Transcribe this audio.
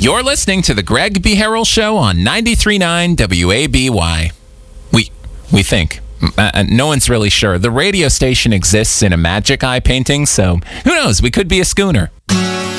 You're listening to the Greg B. Harrell Show on 93.9 WABY. We think. No one's really sure. The radio station exists in a magic eye painting, so who knows? We could be a schooner.